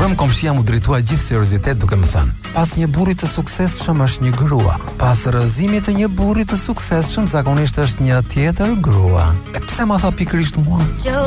Atëherë komshia mu drejtua gjithë seriozitet duke më thënë: pas një burri të suksesshëm është një grua. Pas rrëzimit të një burri të suksesshëm zakonisht është një tjetër grua. E pse ma tha pikërisht mua?